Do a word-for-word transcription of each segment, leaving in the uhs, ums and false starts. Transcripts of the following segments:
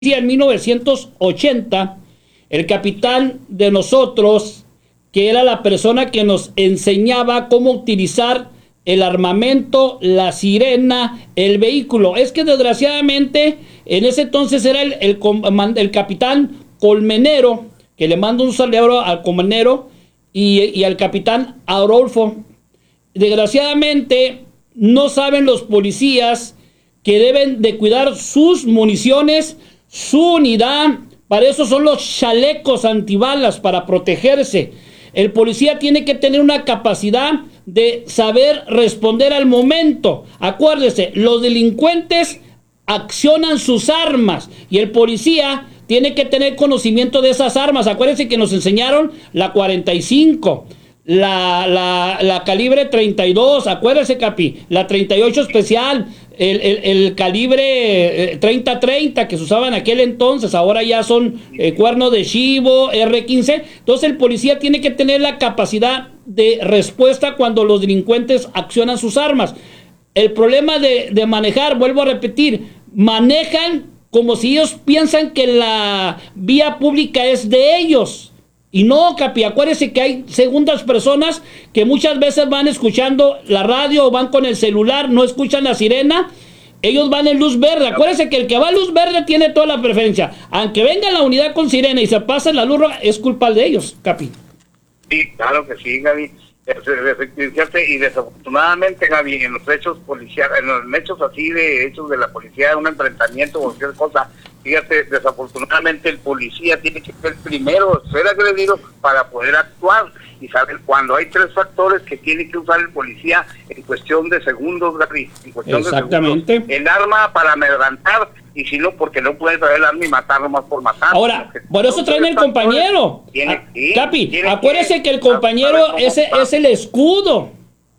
en mil novecientos ochenta, el capitán de nosotros, que era la persona que nos enseñaba cómo utilizar el armamento, la sirena, el vehículo. Es que desgraciadamente en ese entonces era el, el, el capitán Colmenero, que le mando un saludo al Colmenero y, y al capitán Adolfo. Desgraciadamente no saben los policías que deben de cuidar sus municiones, su unidad. Para eso son los chalecos antibalas, para protegerse. El policía tiene que tener una capacidad de saber responder al momento. Acuérdese, los delincuentes accionan sus armas y el policía tiene que tener conocimiento de esas armas. Acuérdense que nos enseñaron la cuarenta y cinco, la, la, la calibre treinta y dos, acuérdese, Capi, la treinta y ocho especial, el, el, el calibre treinta treinta que se usaba en aquel entonces, ahora ya son eh, cuerno de chivo, erre quince. Entonces el policía tiene que tener la capacidad de respuesta cuando los delincuentes accionan sus armas. El problema de, de manejar, vuelvo a repetir, manejan como si ellos piensan que la vía pública es de ellos. Y no, Capi, acuérdese que hay segundas personas que muchas veces van escuchando la radio o van con el celular, no escuchan la sirena, ellos van en luz verde. Acuérdese que el que va a luz verde tiene toda la preferencia. Aunque venga la unidad con sirena y se pase la luz roja, es culpa de ellos, Capi. Sí, claro que sí, Gaby. Y desafortunadamente, Gaby, en los hechos policiales, en los hechos así de hechos de la policía, un enfrentamiento o cualquier cosa, fíjate, desafortunadamente el policía tiene que ser primero, ser agredido para poder actuar. Y saber cuando hay tres factores que tiene que usar el policía en cuestión de segundos, Gaby, en cuestión Exactamente. de segundos. El arma para amedrentar, y si no, porque no puede traer el arma y matar nomás por matar. Ahora, por eso traen el compañero. Tiene, ah, sí, Capi, tiene acuérdese que, que el compañero es, es el escudo.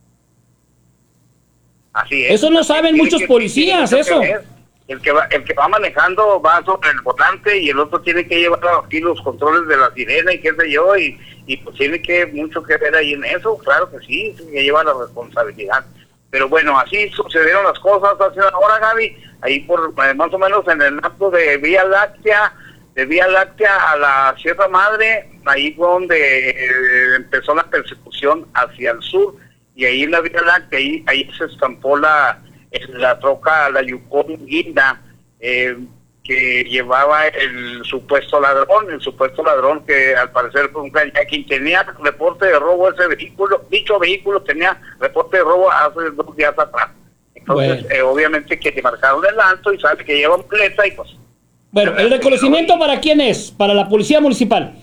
Así es. Eso no saben muchos que, policías, eso. El que, va, el que va manejando va sobre el volante y el otro tiene que llevar aquí los controles de la sirena y qué sé yo, y, y pues tiene que mucho que ver ahí en eso, claro que sí, tiene que llevar la responsabilidad. Pero bueno, así sucedieron las cosas hace una hora, Gaby, ahí por más o menos en el lapso de Vía Láctea, de Vía Láctea a la Sierra Madre, ahí fue donde eh, empezó la persecución hacia el sur, y ahí en la Vía Láctea, ahí, ahí se estampó la... la troca, la Yukon Guinda, eh, que llevaba el supuesto ladrón, el supuesto ladrón que al parecer fue un quien tenía reporte de robo ese vehículo, dicho vehículo tenía reporte de robo hace dos días atrás. Entonces, bueno. eh, obviamente que le marcaron el alto y sabe que lleva muleta y pues... Bueno, ¿el reconocimiento para quién es? ¿Para la policía municipal?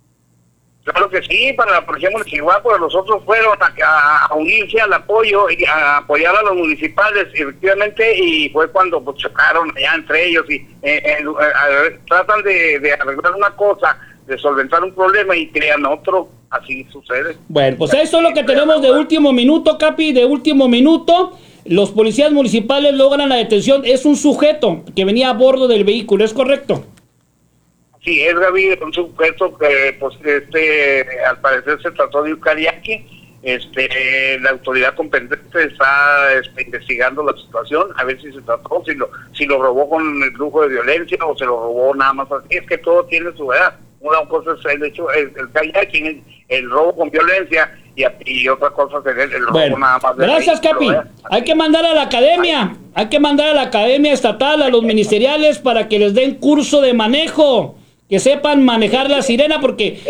Claro que sí, para la policía municipal, pues los otros fueron a, a, a unirse al apoyo y a apoyar a los municipales, efectivamente, y fue cuando pues, chocaron allá entre ellos y eh, eh, eh, tratan de, de arreglar una cosa, de solventar un problema y crean otro, así sucede. Bueno, pues eso es lo que tenemos de último minuto, Capi, de último minuto. Los policías municipales logran la detención, es un sujeto que venía a bordo del vehículo, ¿es correcto? Sí, es, Gaby, un sujeto que, pues, este, al parecer se trató de un karaoke. Este, la autoridad competente está este, investigando la situación, a ver si se trató, si lo, si lo robó con el lujo de violencia o se lo robó nada más así. Es que todo tiene su edad. Una cosa es el hecho, el, el karaoke, el, el robo con violencia, y, y otra cosa es el, el robo bueno, nada más. Gracias, Capi. ¿Eh? Hay que mandar a la academia, hay que mandar a la academia estatal, a los ministeriales, para que les den curso de manejo. Que sepan manejar la sirena, porque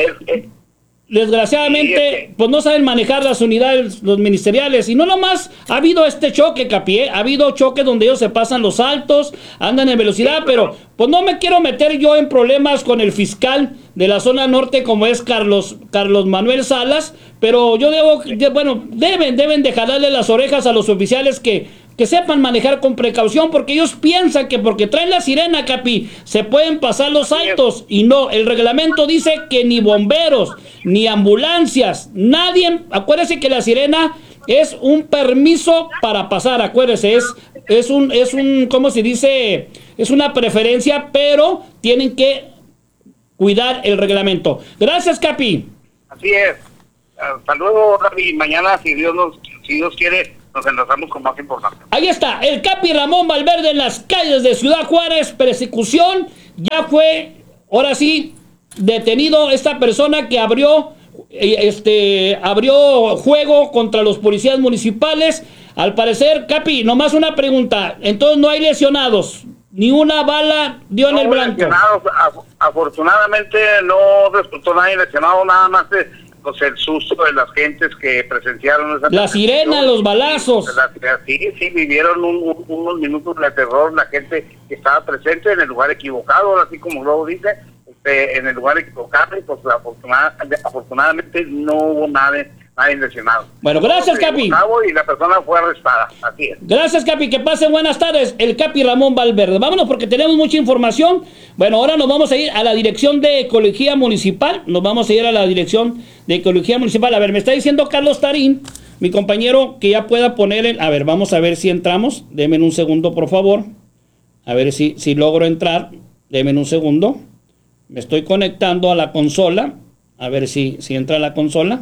desgraciadamente pues no saben manejar las unidades, los ministeriales. Y no nomás ha habido este choque, Capi, ¿eh? Ha habido choques donde ellos se pasan los altos, andan en velocidad, pero pues no me quiero meter yo en problemas con el fiscal de la zona norte como es Carlos Carlos Manuel Salas, pero yo debo, bueno, deben, deben de jalarle las orejas a los oficiales que que sepan manejar con precaución, porque ellos piensan que porque traen la sirena, Capi, se pueden pasar los altos, y no, el reglamento dice que ni bomberos, ni ambulancias, nadie, acuérdese que la sirena es un permiso para pasar, acuérdese, es, es un, es un, ¿cómo se dice? Es una preferencia, pero tienen que cuidar el reglamento. Gracias, Capi. Así es. Hasta luego, Gaby. Mañana, si Dios nos, si Dios quiere, nos enlazamos con más información. Ahí está, el Capi Ramón Valverde en las calles de Ciudad Juárez, persecución ya fue, ahora sí, detenido esta persona que abrió, este, abrió juego contra los policías municipales. Al parecer, Capi, nomás una pregunta, entonces no hay lesionados, ni una bala dio no en el blanco. Lesionados, afortunadamente no resultó nadie lesionado, nada más de, pues, el susto de las gentes que presenciaron esa la sirena, los balazos. La, sí, sí, vivieron un, un, unos minutos de terror la gente que estaba presente en el lugar equivocado, así como luego dice, este, en el lugar equivocado, y pues afortunadamente, afortunadamente no hubo nadie, nadie lesionado. Bueno, gracias, Capi. Y la persona fue arrestada, así es. Gracias, Capi, que pasen buenas tardes. El Capi Ramón Valverde. Vámonos porque tenemos mucha información. Bueno, ahora nos vamos a ir a la dirección de Ecología Municipal. Nos vamos a ir a la dirección de Ecología Municipal. A ver, me está diciendo Carlos Tarín, mi compañero, que ya pueda poner el... A ver, vamos a ver si entramos. Denme un segundo, por favor. A ver si, si logro entrar. Denme un segundo. Me estoy conectando a la consola. A ver si, si entra a la consola.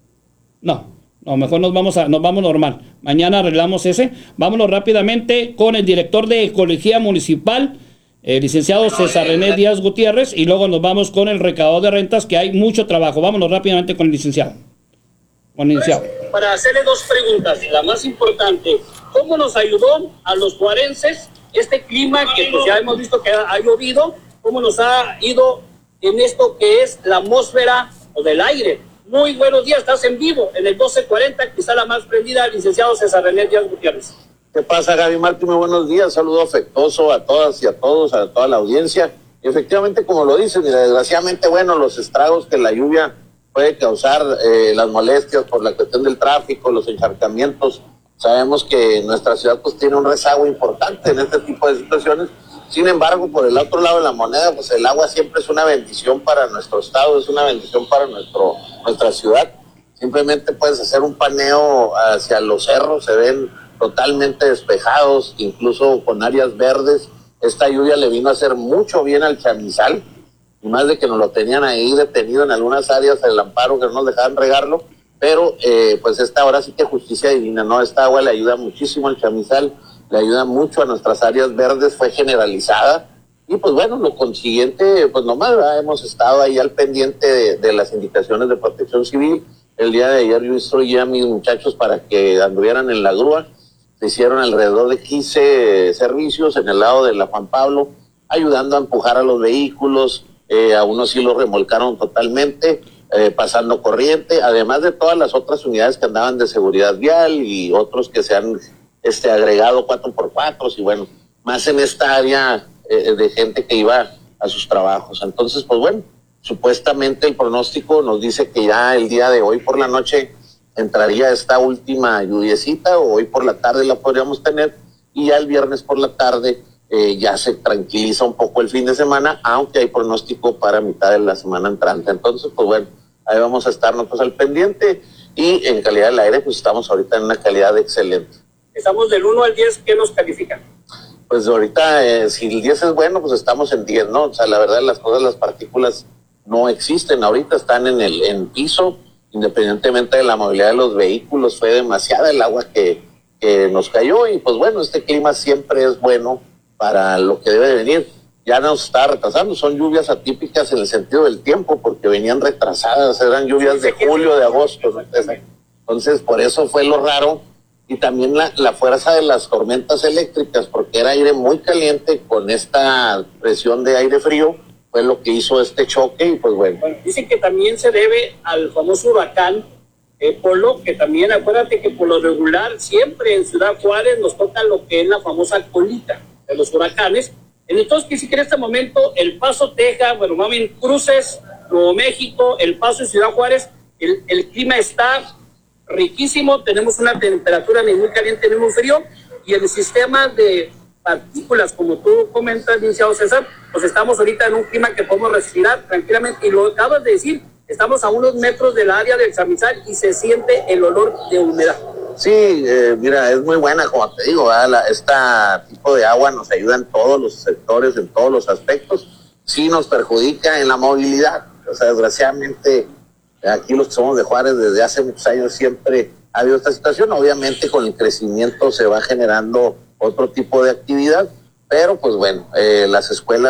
No, no, mejor nos vamos a, nos vamos normal. Mañana arreglamos ese. Vámonos rápidamente con el director de Ecología Municipal, el licenciado César René Díaz Gutiérrez, y luego nos vamos con el recaudador de rentas, que hay mucho trabajo. Vámonos rápidamente con el licenciado. Con el licenciado. Para hacerle dos preguntas. La más importante, ¿cómo nos ayudó a los juarenses este clima que pues ya hemos visto que ha, ha llovido? ¿Cómo nos ha ido en esto que es la atmósfera o del aire? Muy buenos días, estás en vivo en el doce cuarenta, quizá la más prendida, licenciado César René Díaz Gutiérrez. ¿Qué pasa, Gaby Martín? Muy buenos días, saludo afectuoso a todas y a todos, a toda la audiencia. Y efectivamente, como lo dicen, y desgraciadamente, bueno, los estragos que la lluvia puede causar, eh, las molestias por la cuestión del tráfico, los encharcamientos, sabemos que nuestra ciudad pues tiene un rezago importante en este tipo de situaciones. Sin embargo, por el otro lado de la moneda, pues el agua siempre es una bendición para nuestro estado, es una bendición para nuestro nuestra ciudad. Simplemente puedes hacer un paneo hacia los cerros, se ven totalmente despejados, incluso con áreas verdes. Esta lluvia le vino a hacer mucho bien al Chamizal, y más de que nos lo tenían ahí detenido en algunas áreas del amparo que no nos dejaban regarlo, pero eh, pues esta ahora sí que justicia divina, ¿no? Esta agua le ayuda muchísimo al Chamizal, le ayuda mucho a nuestras áreas verdes, fue generalizada, y pues bueno, lo consiguiente, pues nomás, ¿verdad? Hemos estado ahí al pendiente de, de las indicaciones de protección civil. El día de ayer yo instruí a mis muchachos para que anduvieran en la grúa, se hicieron alrededor de quince servicios en el lado de la Juan Pablo, ayudando a empujar a los vehículos, eh, a unos sí los remolcaron totalmente, eh, pasando corriente, además de todas las otras unidades que andaban de seguridad vial y otros que se han este agregado cuatro por cuatro, y bueno, más en esta área eh, de gente que iba a sus trabajos. Entonces, pues bueno, supuestamente el pronóstico nos dice que ya el día de hoy por la noche entraría esta última lluviecita, o hoy por la tarde la podríamos tener, y ya el viernes por la tarde eh, ya se tranquiliza un poco el fin de semana, aunque hay pronóstico para mitad de la semana entrante. Entonces, pues bueno, ahí vamos a estar nosotros al pendiente, y en calidad del aire, pues estamos ahorita en una calidad excelente. Estamos del uno al diez, ¿qué nos califican? Pues ahorita, eh, si el diez es bueno, pues estamos en diez, ¿no? O sea, la verdad, las cosas, las partículas no existen, ahorita están en el en piso, independientemente de la movilidad de los vehículos, fue demasiada el agua que, que nos cayó, y pues bueno, este clima siempre es bueno para lo que debe de venir. Ya nos está retrasando, son lluvias atípicas en el sentido del tiempo, porque venían retrasadas, eran lluvias de julio, de agosto, ¿no? Entonces, por eso fue lo raro. Y también la, la fuerza de las tormentas eléctricas, porque era aire muy caliente con esta presión de aire frío, fue lo que hizo este choque, y pues bueno. Bueno, dicen que también se debe al famoso huracán eh, Polo, que también acuérdate que por lo regular siempre en Ciudad Juárez nos toca lo que es la famosa colita de los huracanes. Entonces, que si que en este momento El Paso, Texas, bueno, mami, Cruces, Nuevo México, El Paso y Ciudad Juárez, el, el clima está riquísimo, tenemos una temperatura ni muy caliente ni muy frío, y el sistema de partículas, como tú comentas, licenciado César, pues estamos ahorita en un clima que podemos respirar tranquilamente, y lo acabas de decir, estamos a unos metros del área del Chamizal y se siente el olor de humedad. Sí, eh, mira, es muy buena, como te digo, este tipo de agua nos ayuda en todos los sectores, en todos los aspectos, sí nos perjudica en la movilidad, o sea, desgraciadamente aquí los que somos de Juárez desde hace muchos años siempre ha habido esta situación. Obviamente con el crecimiento se va generando otro tipo de actividad, pero pues bueno, eh, las escuelas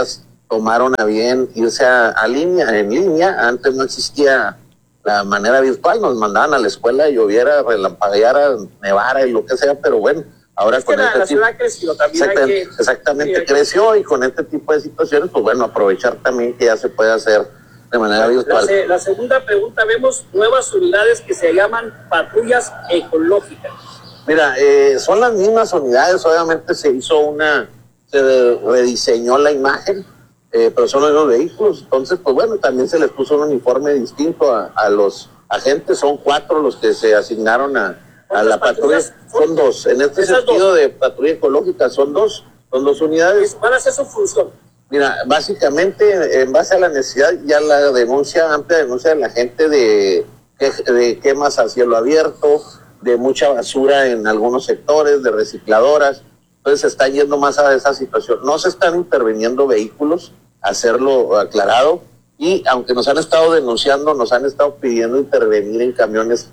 tomaron a bien irse a, a línea, en línea. Antes no existía la manera virtual, nos mandaban a la escuela, lloviera, relampagueara, nevara y lo que sea, pero bueno, ahora es con que la, este la tipo, ciudad creció también. exactamente, hay que, exactamente hay que, creció, y con este tipo de situaciones, pues bueno, aprovechar también que ya se puede hacer de manera virtual. La, la segunda pregunta, vemos nuevas unidades que se llaman patrullas ecológicas. Mira, eh, son las mismas unidades, obviamente se hizo una, se rediseñó la imagen, eh, pero son los vehículos, entonces pues bueno, también se les puso un uniforme distinto a, a los agentes, son cuatro los que se asignaron a, a la patrulla, son dos, en este sentido de patrulla ecológica son dos, son dos unidades. ¿Cuál es su función? Mira, básicamente, en base a la necesidad, ya la denuncia, amplia denuncia de la gente de, de quemas a cielo abierto, de mucha basura en algunos sectores, de recicladoras, entonces se está yendo más a esa situación. No se están interviniendo vehículos, hacerlo aclarado, y aunque nos han estado denunciando, nos han estado pidiendo intervenir en camiones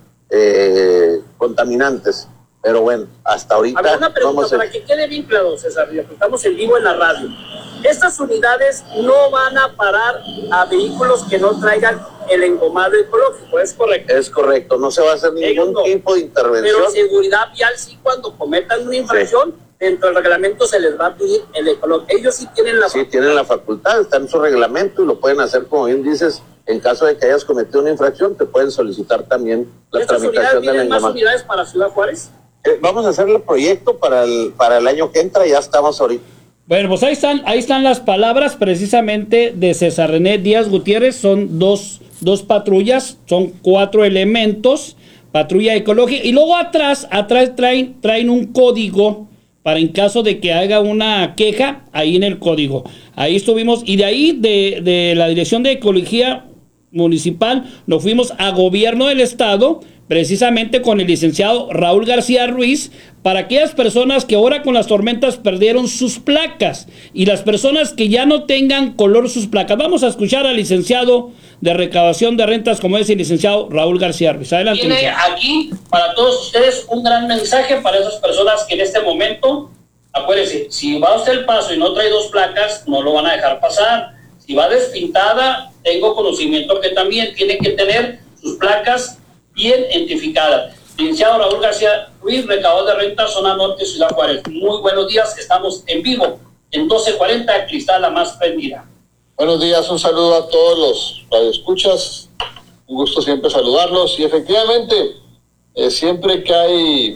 eh, contaminantes. Pero bueno, hasta ahorita... A ver, una pregunta, vamos a... para que quede bien claro, César, estamos en vivo en la radio. Estas unidades no van a parar a vehículos que no traigan el engomado ecológico, ¿es correcto? Es correcto, no se va a hacer ningún no. tipo de intervención. Pero seguridad vial sí, cuando cometan una infracción, sí. Dentro del reglamento se les va a pedir el ecológico. Ellos sí tienen la sí, facultad. Sí, tienen la facultad, está en su reglamento y lo pueden hacer, como bien dices, en caso de que hayas cometido una infracción, te pueden solicitar también la tramitación del engomado. ¿Tienen más unidades para Ciudad Juárez? Eh, vamos a hacer el proyecto para el, para el año que entra, ya estamos ahorita. Bueno, pues ahí están, ahí están las palabras precisamente de César René Díaz Gutiérrez. Son dos, dos patrullas, son cuatro elementos, patrulla ecológica, y luego atrás, atrás traen, traen un código para en caso de que haga una queja, ahí en el código. Ahí estuvimos, y de ahí, de, de la Dirección de Ecología Municipal, nos fuimos a Gobierno del Estado, precisamente con el licenciado Raúl García Ruiz, para aquellas personas que ahora con las tormentas perdieron sus placas, y las personas que ya no tengan color sus placas. Vamos a escuchar al licenciado de Recaudación de Rentas, como es el licenciado Raúl García Ruiz. Adelante. Tiene aquí para todos ustedes un gran mensaje para esas personas que en este momento, acuérdense, si va usted el paso y no trae dos placas, no lo van a dejar pasar. Si va despintada, tengo conocimiento que también tiene que tener sus placas bien identificada. Licenciado Raúl García Ruiz, recaudador de rentas, zona norte, Ciudad Juárez. Muy buenos días, estamos en vivo en doce cuarenta, Cristal La Más Prendida. Buenos días, un saludo a todos los radioescuchas, un gusto siempre saludarlos, y efectivamente, eh, siempre que hay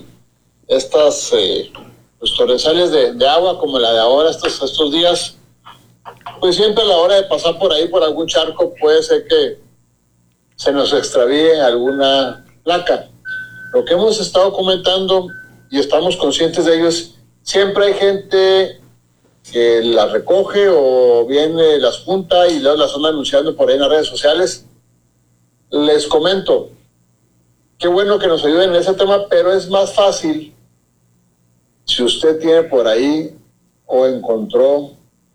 estas eh, pues, torrenciales de, de agua, como la de ahora, estos, estos días, pues siempre a la hora de pasar por ahí, por algún charco, puede ser que se nos extravíe alguna placa. Lo que hemos estado comentando y estamos conscientes de ello es, siempre hay gente que las recoge o viene, las junta y luego las anda anunciando por ahí en las redes sociales. Les comento, qué bueno que nos ayuden en ese tema, pero es más fácil si usted tiene por ahí o encontró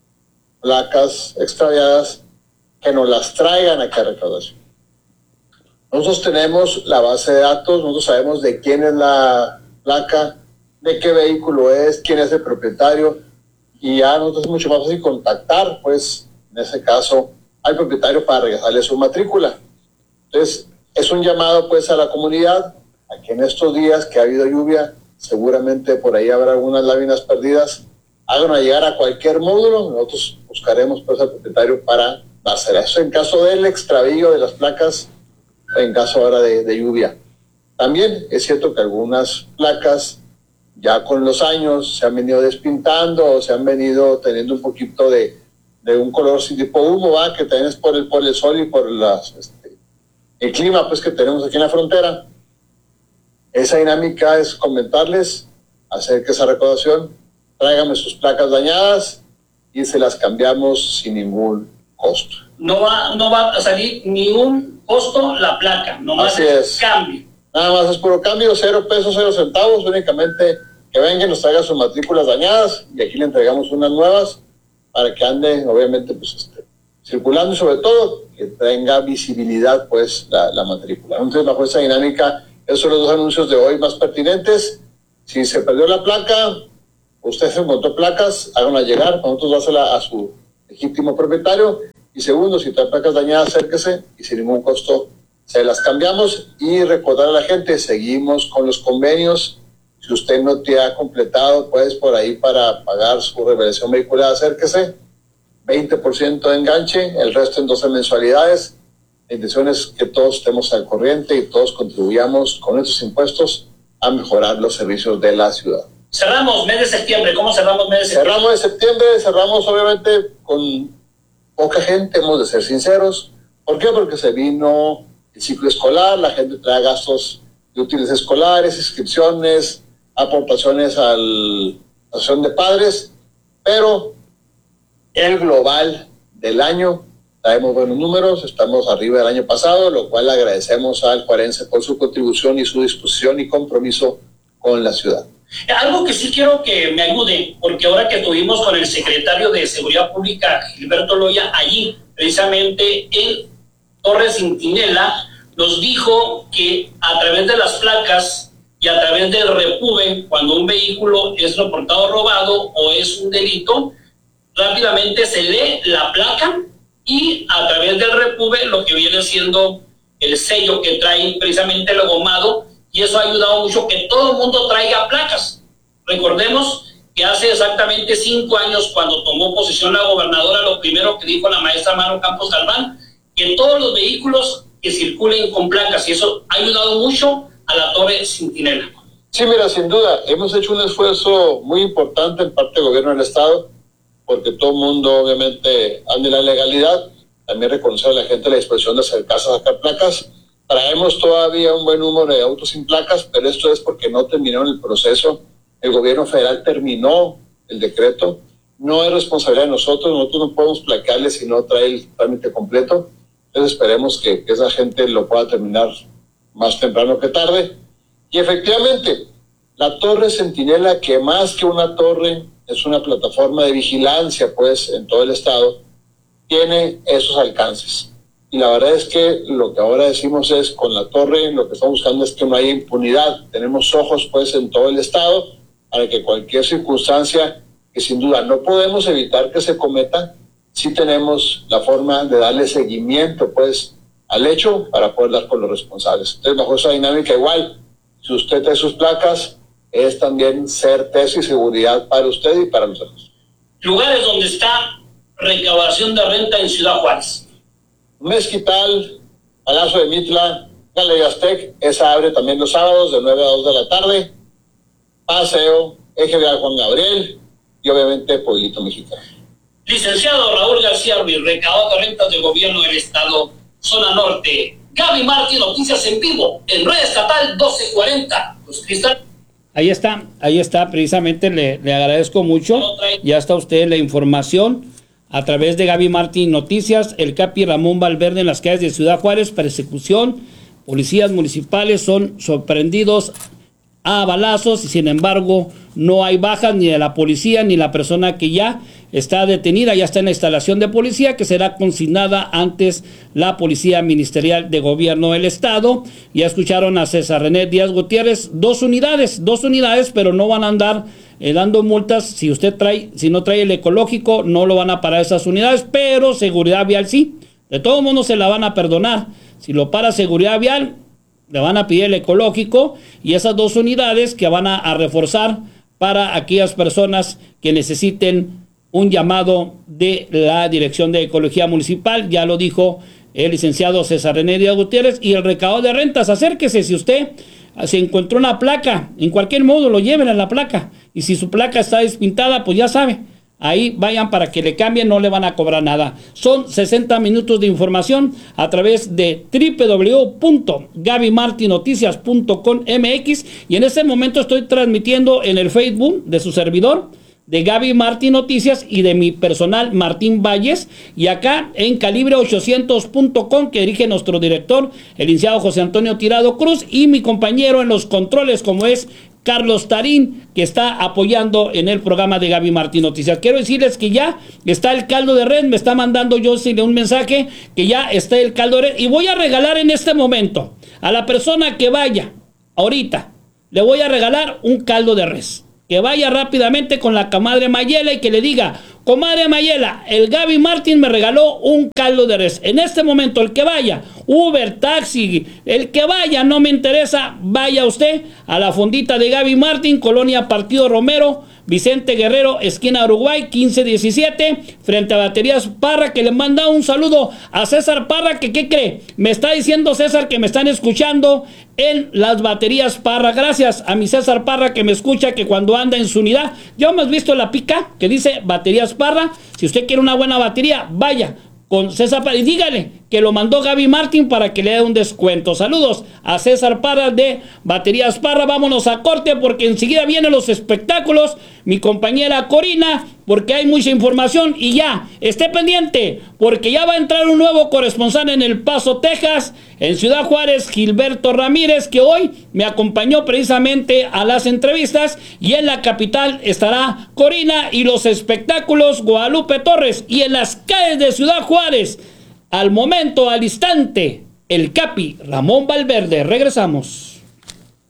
placas extraviadas, que nos las traigan aquí a recaudación. Nosotros tenemos la base de datos, nosotros sabemos de quién es la placa, de qué vehículo es, quién es el propietario, y ya nosotros es mucho más fácil contactar, pues, en ese caso, al propietario para regresarle su matrícula. Entonces, es un llamado, pues, a la comunidad, a que en estos días que ha habido lluvia, seguramente por ahí habrá algunas láminas perdidas, háganlo llegar a cualquier módulo, nosotros buscaremos, pues, al propietario para hacer eso en caso del extravío de las placas, en caso ahora de, de lluvia. También es cierto que algunas placas ya con los años se han venido despintando o se han venido teniendo un poquito de, de un color sin tipo humo, ¿va? Que también es por el, por el sol y por las, este, el clima, pues, que tenemos aquí en la frontera. Esa dinámica es comentarles, hacer que esa recaudación, tráigame sus placas dañadas y se las cambiamos sin ningún costo. No va, no va a salir ni un costo la placa, nomás Así es cambio. Nada más es puro cambio, cero pesos, cero centavos, únicamente que venga y nos traiga sus matrículas dañadas y aquí le entregamos unas nuevas para que ande, obviamente, pues este, circulando y sobre todo que tenga visibilidad, pues, la, la matrícula. Entonces, bajo esa dinámica, esos son los dos anuncios de hoy más pertinentes. Si se perdió la placa, usted se encontró placas, háganla llegar, nosotros dásela a su legítimo propietario. Y segundo, si trae placas dañadas, acérquese y sin ningún costo se las cambiamos. Y recordar a la gente, seguimos con los convenios. Si usted no te ha completado, pues por ahí para pagar su revelación vehicular, acérquese. veinte por ciento de enganche, el resto en doce mensualidades. La intención es que todos estemos al corriente y todos contribuyamos con nuestros impuestos a mejorar los servicios de la ciudad. Cerramos mes de septiembre. ¿Cómo cerramos mes de septiembre? Cerramos de septiembre, cerramos obviamente con poca gente, hemos de ser sinceros. ¿Por qué? Porque se vino el ciclo escolar, la gente trae gastos de útiles escolares, inscripciones, aportaciones a la asociación de padres, pero el global del año traemos buenos números, estamos arriba del año pasado, lo cual agradecemos al Juarense por su contribución y su disposición y compromiso con la ciudad. Algo que sí quiero que me ayude, porque ahora que estuvimos con el secretario de Seguridad Pública, Gilberto Loya, allí, precisamente en Torre Centinela, nos dijo que a través de las placas y a través del Repube, cuando un vehículo es reportado robado o es un delito, rápidamente se lee la placa y a través del Repube lo que viene siendo el sello que trae precisamente el gomado, y eso ha ayudado mucho que todo el mundo traiga placas. Recordemos que hace exactamente cinco años, cuando tomó posesión la gobernadora, lo primero que dijo la maestra Maro Campos Galván, que todos los vehículos que circulen con placas, y eso ha ayudado mucho a la Torre Centinela. Sí, mira, sin duda, hemos hecho un esfuerzo muy importante en parte del gobierno del Estado, porque todo el mundo obviamente anda en la legalidad, también reconocer a la gente la disposición de acercarse a sacar placas. Traemos todavía un buen número de autos sin placas, pero esto es porque no terminaron el proceso. El gobierno federal terminó el decreto. No es responsabilidad de nosotros, nosotros no podemos placarle si no trae el trámite completo. Entonces esperemos que, que esa gente lo pueda terminar más temprano que tarde. Y efectivamente, la Torre Centinela, que más que una torre, es una plataforma de vigilancia, pues, en todo el estado, tiene esos alcances. Y la verdad es que lo que ahora decimos es, con la torre, lo que estamos buscando es que no haya impunidad. Tenemos ojos, pues, en todo el estado, para que cualquier circunstancia, que sin duda no podemos evitar que se cometa, sí tenemos la forma de darle seguimiento, pues, al hecho para poder dar con los responsables. Entonces, bajo esa dinámica igual, si usted tiene sus placas, es también certeza y seguridad para usted y para nosotros. Lugares donde está recaudación de renta en Ciudad Juárez. Mezquital, Palacio de Mitla, Galería Aztec, esa abre también los sábados de nueve a dos de la tarde. Paseo, Eje Vial Juan Gabriel y obviamente Pueblito Mexicano. Licenciado Raúl García Ruiz, recaudador de rentas del gobierno del estado, zona norte. Gaby Martín, noticias en vivo, en Red Estatal doce cuarenta. Los cristales. Ahí está, ahí está, precisamente le, le agradezco mucho. Ya está usted la información a través de Gaby Martín Noticias. El Capi Ramón Valverde en las calles de Ciudad Juárez, persecución. Policías municipales son sorprendidos a balazos y sin embargo no hay bajas ni de la policía ni la persona que ya está detenida, ya está en la instalación de policía que será consignada antes la Policía Ministerial de Gobierno del Estado. Ya escucharon a César René Díaz Gutiérrez, dos unidades, dos unidades, pero no van a andar eh, dando multas. Si usted trae, si no trae el ecológico, no lo van a parar esas unidades, pero seguridad vial sí, de todo modo se la van a perdonar. Si lo para seguridad vial, le van a pedir el ecológico y esas dos unidades que van a, a reforzar para aquellas personas que necesiten un llamado de la Dirección de Ecología Municipal. Ya lo dijo el licenciado César René Díaz Gutiérrez. Y el recaudo de rentas, acérquese. Si usted se encontró una placa, en cualquier modo lo lleven a la placa, y si su placa está despintada, pues ya sabe, ahí vayan para que le cambien, no le van a cobrar nada. Son sesenta minutos de información a través de doble u doble u doble u punto gaby martin noticias punto com m x, y en este momento estoy transmitiendo en el Facebook de su servidor, de Gaby Martín Noticias, y de mi personal Martín Valles, y acá en calibre ochocientos punto com, que dirige nuestro director, el licenciado José Antonio Tirado Cruz, y mi compañero en los controles, como es Carlos Tarín, que está apoyando en el programa de Gaby Martín Noticias. Quiero decirles que ya está el caldo de res, me está mandando yo un mensaje que ya está el caldo de res, y voy a regalar en este momento a la persona que vaya ahorita, le voy a regalar un caldo de res. Que vaya rápidamente con la comadre Mayela y que le diga: Comadre Mayela, el Gaby Martín me regaló un caldo de res. En este momento, el que vaya, Uber, taxi, el que vaya, no me interesa, vaya usted a la fondita de Gaby Martín, Colonia Partido Romero, Vicente Guerrero, esquina Uruguay, quince diecisiete, frente a Baterías Parra, que le manda un saludo a César Parra, que ¿qué cree? Me está diciendo César que me están escuchando en las Baterías Parra. Gracias a mi César Parra que me escucha, que cuando anda en su unidad, ya hemos visto la pica que dice Baterías Parra. Si usted quiere una buena batería, vaya con César Parra y dígale que lo mandó Gaby Martín para que le dé un descuento. Saludos a César Parra de Baterías Parra. Vámonos a corte porque enseguida vienen los espectáculos. Mi compañera Corina, porque hay mucha información y ya, esté pendiente, porque ya va a entrar un nuevo corresponsal en El Paso, Texas, en Ciudad Juárez, Gilberto Ramírez, que hoy me acompañó precisamente a las entrevistas, y en la capital estará Corina y los espectáculos Guadalupe Torres, y en las calles de Ciudad Juárez, al momento, al instante, el Capi Ramón Valverde. Regresamos.